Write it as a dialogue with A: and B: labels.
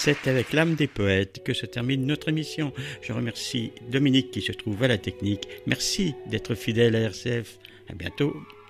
A: C'est avec l'âme des poètes que se termine notre émission. Je remercie Dominique qui se trouve à la technique. Merci d'être fidèle à RCF. À bientôt.